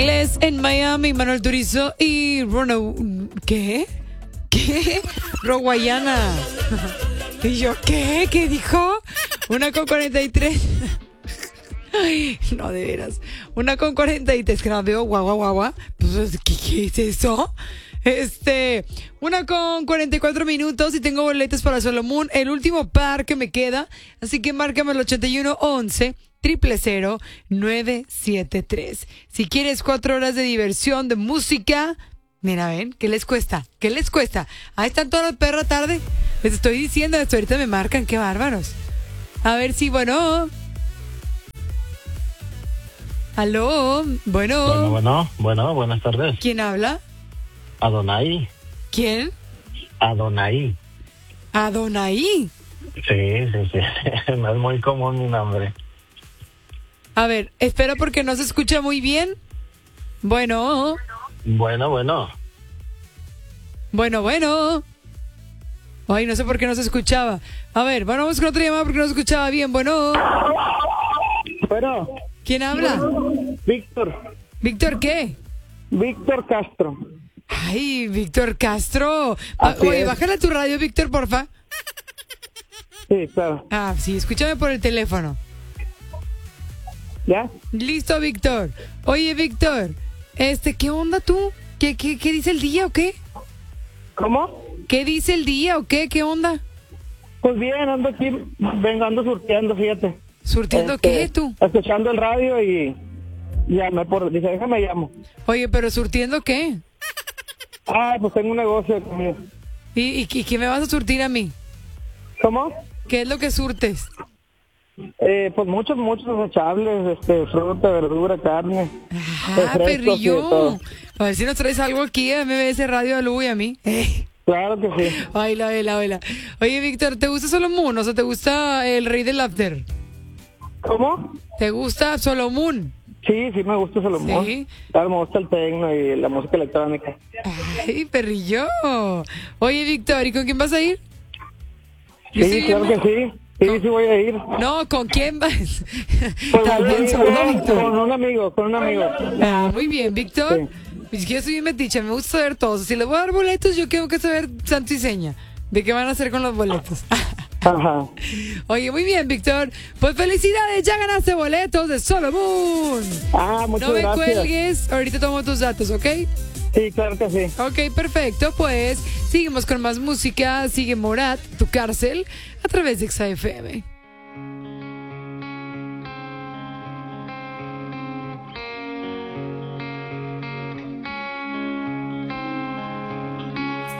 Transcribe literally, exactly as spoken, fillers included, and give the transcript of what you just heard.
Inglés en Miami, Manuel Turizo y Rono... ¿Qué? ¿Qué? Roguayana. Y yo, ¿qué? ¿Qué dijo? Una con cuarenta y tres. Ay, no, de veras. Una con cuarenta y tres, que no veo, guau, guau, guau, guau. Pues, ¿qué, ¿qué es eso? Este, una con cuarenta y cuatro minutos y tengo boletos para Solomon, el último par que me queda. Así que márcame el ochenta y uno once, triple cero, nueve siete tres. Si quieres cuatro horas de diversión, de música, mira, ven, ¿qué les cuesta? ¿Qué les cuesta? Ahí están todas las perras tarde. Les estoy diciendo esto, ahorita me marcan, qué bárbaros. A ver si, bueno. Aló, bueno. Bueno, bueno, bueno, buenas tardes. ¿Quién habla? Adonai. ¿Quién? Adonai. Adonai. Sí, sí, sí. No es muy común mi nombre. A ver, espera porque no se escucha muy bien. Bueno. Bueno, bueno. Bueno, bueno. Ay, no sé por qué no se escuchaba. A ver, bueno, vamos con otra llamada porque no se escuchaba bien. Bueno. Bueno. ¿Quién habla? Víctor. ¿Víctor qué? Víctor Castro. Ay, Víctor Castro. Ah, oye, bájale tu radio, Víctor, porfa. Sí, claro. Ah, sí, escúchame por el teléfono. ¿Ya? Listo, Víctor. Oye, Víctor, este, ¿qué onda tú? ¿Qué, qué, qué dice el día o qué? ¿Cómo? ¿Qué dice el día o qué? ¿Qué onda? Pues bien, ando aquí, vengo, ando surtiendo, fíjate. ¿Surtiendo Este, qué tú? Escuchando el radio y llamé por, dice, déjame llamo. Oye, pero ¿surtiendo qué? Ah, pues tengo un negocio de comida. ¿Y, y, y qué me vas a surtir a mí? ¿Cómo? ¿Qué es lo que surtes? Eh, pues muchos, muchos desechables, este, fruta, verdura, carne. Ah, refrescos y de perrillo. todo. A ver si nos traes algo aquí a M B S Radio a Lu y a mí. Eh. Claro que sí. Ay, la vela, vela. Oye, Víctor, ¿te gusta Solomon? O sea, ¿te gusta el rey del after? ¿Cómo? ¿Te gusta Solomon? Sí, sí me gusta Salomón. Sí. Claro, me gusta el tecno y la música electrónica. Ay, perrillo. Oye, Víctor, ¿y con quién vas a ir? Yo Sí, estoy claro bien- que sí. Sí, sí voy a ir. No, ¿con quién vas? Pues, También con, sordo, con Víctor. un amigo, con un amigo. Ah, muy bien, Víctor. Sí. Pues yo soy bien metiche, me gusta saber todo. Si le voy a dar boletos, yo tengo que saber santo y seña de qué van a hacer con los boletos. Ajá. Oye, muy bien, Víctor. Pues felicidades, ya ganaste boletos de Solomon. Ah, muchas No me gracias. cuelgues, ahorita tomo tus datos, ¿ok? Sí, claro que sí. Ok, perfecto. Pues seguimos con más música. Sigue Morat, Tu Cárcel, a través de X A F M.